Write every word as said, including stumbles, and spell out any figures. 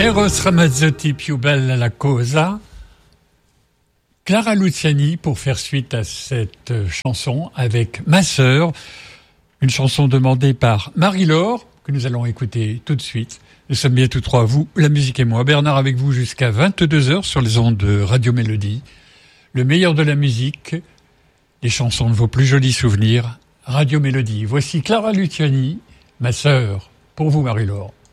Eros Ramazzotti, più bella la cosa. Clara Luciani pour faire suite à cette chanson avec Ma Sœur, une chanson demandée par Marie-Laure que nous allons écouter tout de suite. Nous sommes bien tous trois, vous, la musique et moi. Bernard avec vous jusqu'à vingt-deux heures sur les ondes de Radio Mélodie. Le meilleur de la musique, les chansons de vos plus jolis souvenirs, Radio Mélodie. Voici Clara Luciani, Ma Sœur, pour vous Marie-Laure.